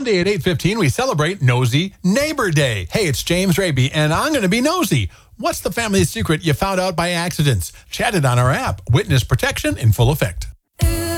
Monday at 8:15, we celebrate Nosy Neighbor Day. Hey, it's James Raby, and I'm going to be nosy. What's the family secret you found out by accident? Chat it on our app. Witness protection in full effect.